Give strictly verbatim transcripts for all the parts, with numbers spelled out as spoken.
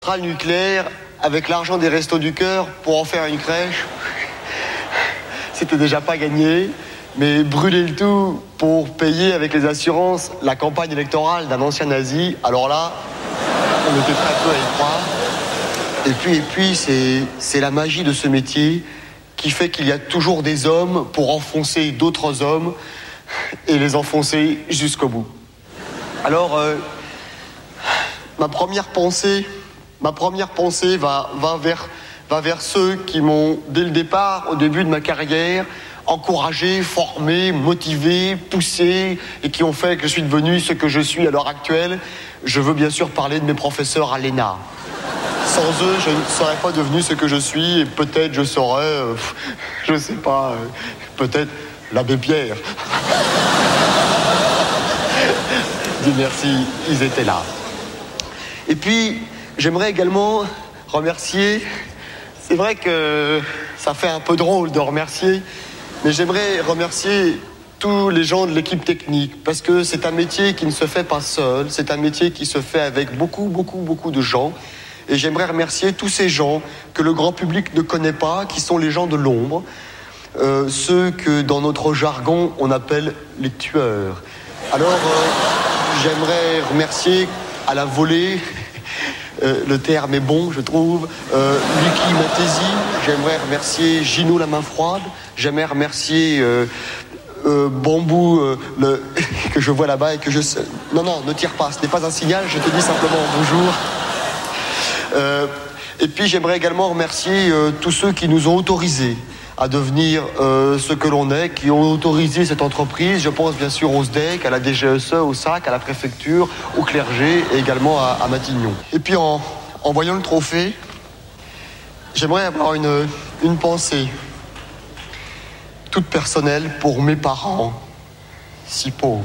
Centrale nucléaire, avec l'argent des Restos du Cœur, pour en faire une crèche, c'était déjà pas gagné. Mais brûler le tout pour payer avec les assurances la campagne électorale d'un ancien nazi, alors là, on était très peu à y croire. Et puis, et puis c'est, c'est la magie de ce métier qui fait qu'il y a toujours des hommes pour enfoncer d'autres hommes et les enfoncer jusqu'au bout. Alors, euh, ma première pensée... Ma première pensée va, va, vers, va vers ceux qui m'ont, dès le départ, au début de ma carrière, encouragé, formé, motivé, poussé, et qui ont fait que je suis devenu ce que je suis à l'heure actuelle. Je veux bien sûr parler de mes professeurs à l'E N A. Sans eux, je ne serais pas devenu ce que je suis, et peut-être je serais, euh, je sais pas, euh, peut-être l'abbé Pierre. Dis merci, ils étaient là. Et puis... J'aimerais également remercier, c'est vrai que ça fait un peu drôle de remercier, mais j'aimerais remercier tous les gens de l'équipe technique, parce que c'est un métier qui ne se fait pas seul, c'est un métier qui se fait avec beaucoup, beaucoup, beaucoup de gens, et j'aimerais remercier tous ces gens que le grand public ne connaît pas, qui sont les gens de l'ombre, euh, ceux que dans notre jargon on appelle les tueurs. Alors euh, j'aimerais remercier à la volée, Euh, le terme est bon, je trouve. Euh, Lucky Montesi, j'aimerais remercier Gino la main froide, j'aimerais remercier euh, euh, Bambou euh, le... que je vois là-bas et que je... Non, non, ne tire pas, ce n'est pas un signal, je te dis simplement bonjour. Euh, et puis j'aimerais également remercier euh, tous ceux qui nous ont autorisés à devenir euh, ce que l'on est, qui ont autorisé cette entreprise. Je pense bien sûr au S D E C, à la D G S E, au S A C, à la préfecture, au clergé et également à, à Matignon. Et puis en, en voyant le trophée, j'aimerais avoir une, une pensée toute personnelle pour mes parents, si pauvres.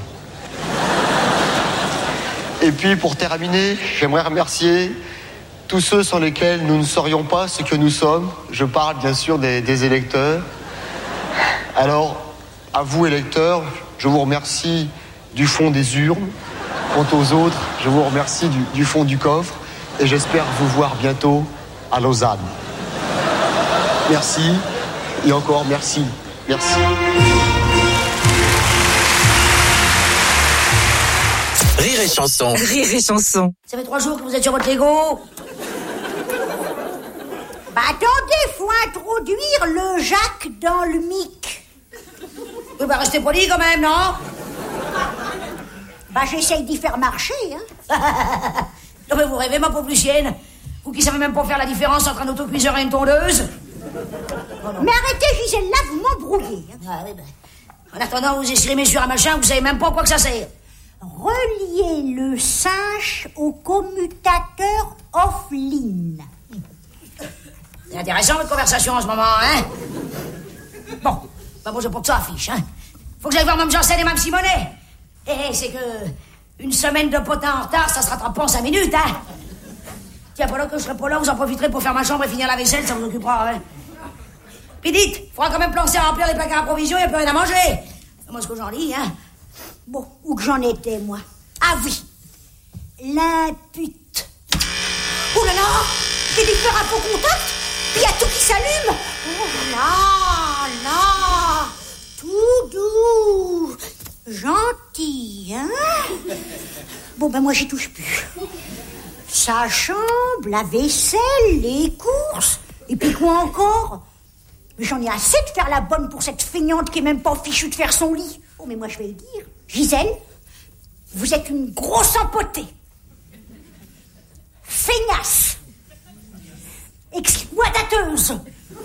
Et puis pour terminer, j'aimerais remercier tous ceux sans lesquels nous ne serions pas ce que nous sommes. Je parle bien sûr des, des électeurs. Alors, à vous électeurs, je vous remercie du fond des urnes. Quant aux autres, je vous remercie du, du fond du coffre. Et j'espère vous voir bientôt à Lausanne. Merci. Et encore merci. Merci. Rire et chanson. Rire et chanson. Ça fait trois jours que vous êtes sur votre Lego. Bah attendez, faut introduire le Jacques dans le mic. Oui, bah restez poli quand même, non? Bah j'essaye d'y faire marcher, hein. Non mais vous rêvez, ma pauvre Lucienne? Vous qui savez même pas faire la différence entre un autocuiseur et une tondeuse? Oh, mais arrêtez, Gisèle, là, vous m'embrouillez. Hein. Ah, oui, bah. En attendant, vous escrimez sur un machin, vous savez même pas à quoi que ça sert. Reliez le singe au commutateur off-line. C'est intéressant votre conversation en ce moment, hein? Bon, bah moi je pour que ça affiche, hein? Faut que j'aille voir Mme Janssen et Mme Simonet. Eh, c'est que une semaine de potin en retard, ça se rattrape pas en cinq minutes, hein? Tiens, pendant que je serai pas là, vous en profiterez pour faire ma chambre et finir la vaisselle, ça vous occupera, hein? Puis dites, faudra quand même penser à remplir les placards à provisions, il n'y a plus rien à manger. C'est moi ce que j'en dis, hein? Bon, où que j'en étais, moi? Ah oui, l'impute. Oh là là, j'ai des feux à faux contact, puis il y a tout qui s'allume. Oh là là, tout doux, gentil, hein? Bon, ben moi, j'y touche plus. Sa chambre, la vaisselle, les courses, et puis quoi encore? Mais j'en ai assez de faire la bonne pour cette feignante qui est même pas fichue de faire son lit. Oh, mais moi, je vais le dire. Gisèle, vous êtes une grosse empotée. Feignasse. Exploitateuse.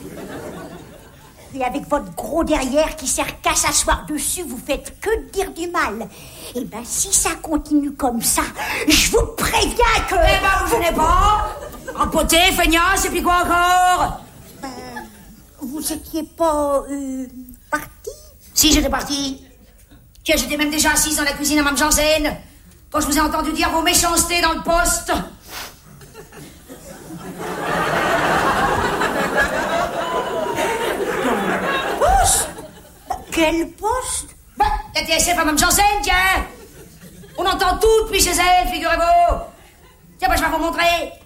Et avec votre gros derrière qui sert qu'à s'asseoir dessus, vous faites que de dire du mal. Eh ben, si ça continue comme ça, je vous préviens que... Eh ben, vous venez pas. Empotée, feignasse, et puis quoi encore? Ben, vous étiez pas... Euh, parti? Si, j'étais parti. Tiens, j'étais même déjà assise dans la cuisine à Mme Janssen quand je vous ai entendu dire vos méchancetés dans le poste. Poste? Quel poste? Bah, la T S F à Mme Janssen, tiens. On entend tout depuis chez elle, figurez-vous. Tiens, bah, je vais vous montrer.